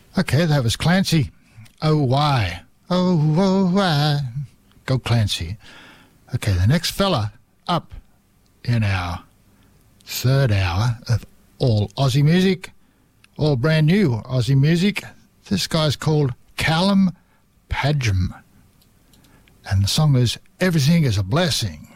Okay, that was Clancy. Oh, why? Oh, why? Go Clancy. Okay, the next fella up in our third hour of all Aussie music, all brand new Aussie music. This guy's called Callum Padgham, and the song is Everything is a Blessing.